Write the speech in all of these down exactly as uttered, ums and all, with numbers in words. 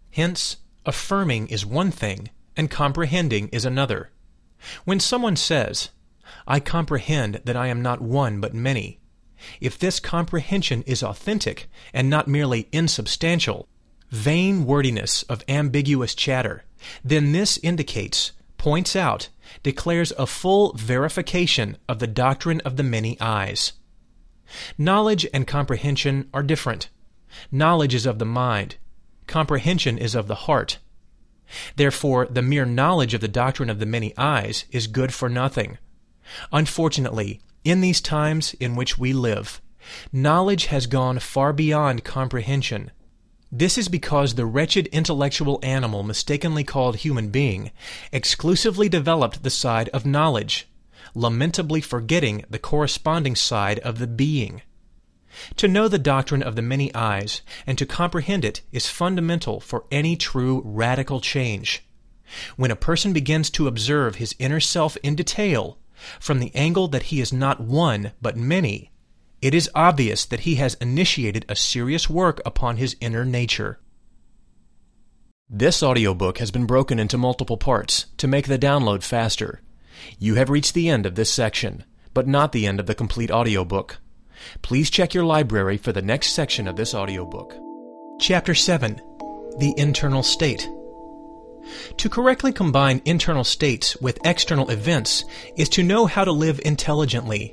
Hence, affirming is one thing, and comprehending is another. When someone says, "I comprehend that I am not one but many," if this comprehension is authentic and not merely insubstantial, vain wordiness of ambiguous chatter, then this indicates, points out, declares a full verification of the doctrine of the many eyes. Knowledge and comprehension are different. Knowledge is of the mind. Comprehension is of the heart. Therefore, the mere knowledge of the doctrine of the many eyes is good for nothing. Unfortunately, in these times in which we live, knowledge has gone far beyond comprehension. This is because the wretched intellectual animal mistakenly called human being exclusively developed the side of knowledge, lamentably forgetting the corresponding side of the being. To know the doctrine of the many eyes and to comprehend it is fundamental for any true radical change. When a person begins to observe his inner self in detail, from the angle that he is not one but many, it is obvious that he has initiated a serious work upon his inner nature. This audiobook has been broken into multiple parts to make the download faster. You have reached the end of this section, but not the end of the complete audiobook. Please check your library for the next section of this audiobook. Chapter seven. The Internal State. To correctly combine internal states with external events is to know how to live intelligently.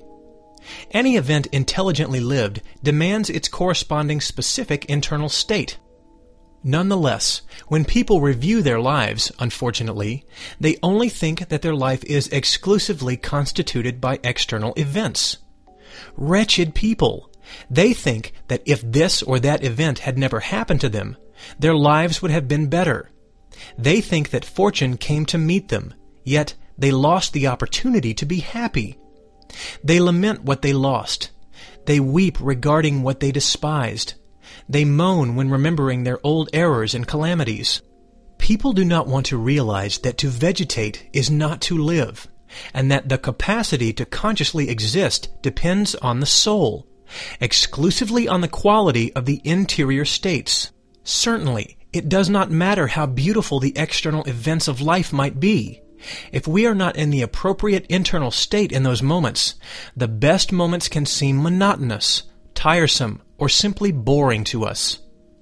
Any event intelligently lived demands its corresponding specific internal state. Nonetheless, when people review their lives, unfortunately, they only think that their life is exclusively constituted by external events. Wretched people! They think that if this or that event had never happened to them, their lives would have been better. They think that fortune came to meet them, yet they lost the opportunity to be happy. They lament what they lost. They weep regarding what they despised. They moan when remembering their old errors and calamities. People do not want to realize that to vegetate is not to live, and that the capacity to consciously exist depends on the soul, exclusively on the quality of the interior states. Certainly, it does not matter how beautiful the external events of life might be. If we are not in the appropriate internal state in those moments, the best moments can seem monotonous, tiresome, or simply boring to us.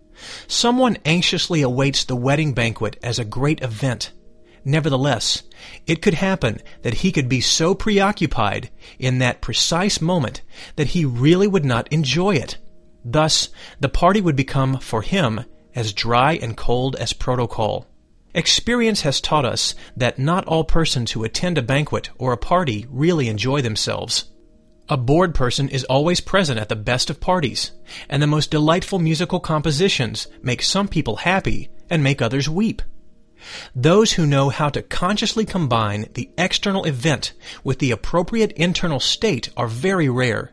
Someone anxiously awaits the wedding banquet as a great event. Nevertheless, it could happen that he could be so preoccupied in that precise moment that he really would not enjoy it. Thus, the party would become, for him, as dry and cold as protocol. Experience has taught us that not all persons who attend a banquet or a party really enjoy themselves. A bored person is always present at the best of parties, and the most delightful musical compositions make some people happy and make others weep. Those who know how to consciously combine the external event with the appropriate internal state are very rare.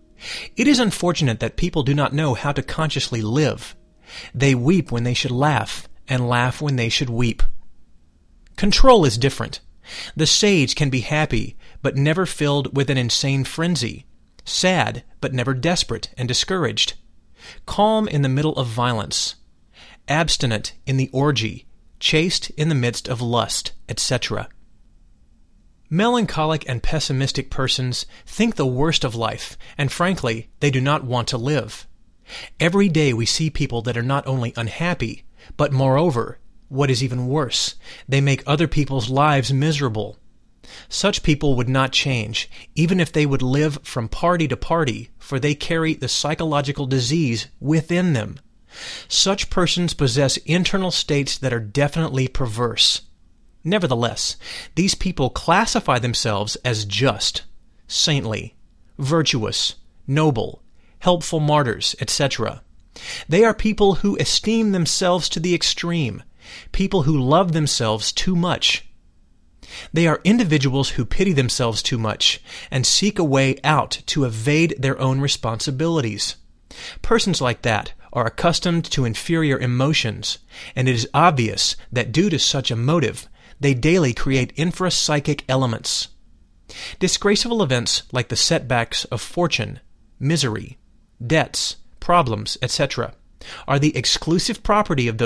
It is unfortunate that people do not know how to consciously live. They weep when they should laugh, and laugh when they should weep. Control is different. The sage can be happy, but never filled with an insane frenzy, sad, but never desperate and discouraged, calm in the middle of violence, abstinent in the orgy, chaste in the midst of lust, et cetera. Melancholic and pessimistic persons think the worst of life, and frankly, they do not want to live. Every day we see people that are not only unhappy, but moreover, what is even worse, they make other people's lives miserable. Such people would not change, even if they would live from party to party, for they carry the psychological disease within them. Such persons possess internal states that are definitely perverse. Nevertheless, these people classify themselves as just, saintly, virtuous, noble, helpful martyrs, et cetera. They are people who esteem themselves to the extreme, people who love themselves too much. They are individuals who pity themselves too much and seek a way out to evade their own responsibilities. Persons like that are accustomed to inferior emotions, and it is obvious that due to such a motive, they daily create infrapsychic elements. Disgraceful events like the setbacks of fortune, misery, debts, problems, et cetera, are the exclusive property of those